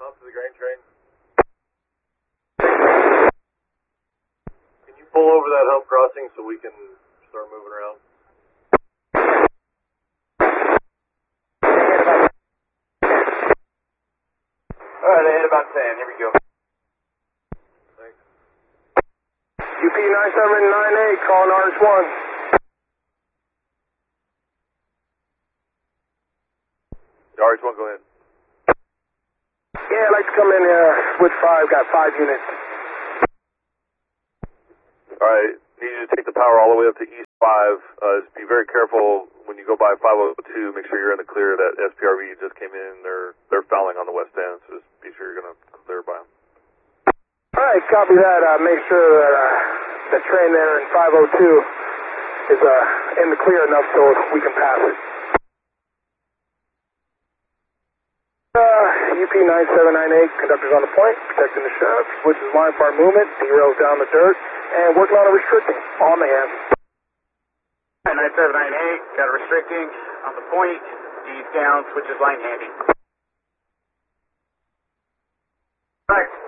Off to the grain train. Can you pull over that hump crossing so we can start moving around? Alright, they hit about 10. Here we go. Thanks. UP 9798, calling RH1. RH1, go ahead. Yeah, I'd like to come in here with 5, got 5 units. Alright, need you to take the power all the way up to East 5. Just be very careful when you go by 502, make sure you're in the clear. That SPRV just came in, they're fouling on the west end, so just be sure you're going to clear by them. Alright, copy that. Make sure that the train there in 502 is in the clear enough so we can pass it. UP 9798, conductors on the point, protecting the shop, switches line for our movement, derails down the dirt, and working on a restricting on the hand. 9798, got a restricting on the point, D's down, switches line handy. Alright.